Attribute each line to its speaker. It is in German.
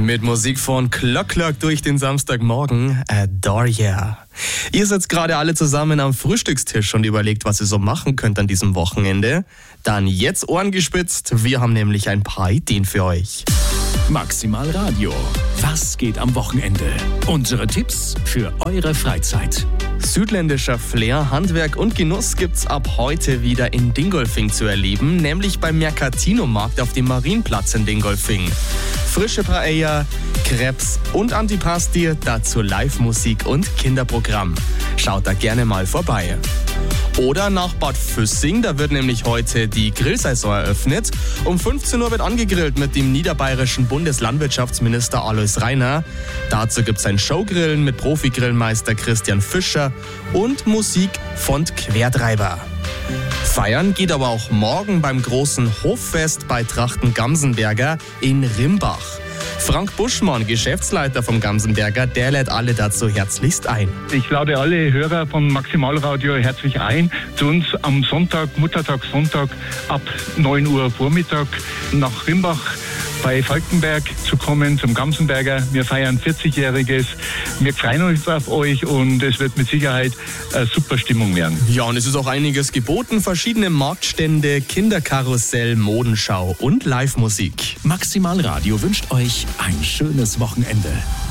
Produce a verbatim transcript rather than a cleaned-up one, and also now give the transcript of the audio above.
Speaker 1: Mit Musik von Glock Glock durch den Samstagmorgen, Adoria. Ihr sitzt gerade alle zusammen am Frühstückstisch und überlegt, was ihr so machen könnt an diesem Wochenende. Dann jetzt Ohren gespitzt, wir haben nämlich ein paar Ideen für euch.
Speaker 2: Maximal Radio. Was geht am Wochenende? Unsere Tipps für eure Freizeit.
Speaker 1: Südländischer Flair, Handwerk und Genuss gibt's ab heute wieder in Dingolfing zu erleben, nämlich beim Mercatino-Markt auf dem Marienplatz in Dingolfing. Frische Paella, Crepes und Antipasti, dazu Live-Musik und Kinderprogramm. Schaut da gerne mal vorbei. Oder nach Bad Füssing, da wird nämlich heute die Grillsaison eröffnet. Um fünfzehn Uhr wird angegrillt mit dem niederbayerischen Bundeslandwirtschaftsminister Alois Rainer. Dazu gibt es ein Showgrillen mit Profi-Grillmeister Christian Fischer und Musik von Quertreiber. Feiern geht aber auch morgen beim großen Hoffest bei Trachten-Gamsenberger in Rimbach. Frank Buschmann, Geschäftsleiter vom Gamsenberger, der lädt alle dazu herzlichst ein.
Speaker 3: Ich lade alle Hörer von Maximalradio herzlich ein, zu uns am Sonntag, Muttertag, Sonntag ab neun Uhr Vormittag nach Rimbach bei Falkenberg zu kommen, zum Gamsenberger. Wir feiern vierzigjähriges. Wir freuen uns auf euch und es wird mit Sicherheit eine super Stimmung werden.
Speaker 1: Ja, und es ist auch einiges geboten. Verschiedene Marktstände, Kinderkarussell, Modenschau und Live-Musik.
Speaker 2: Maximal Radio wünscht euch ein schönes Wochenende.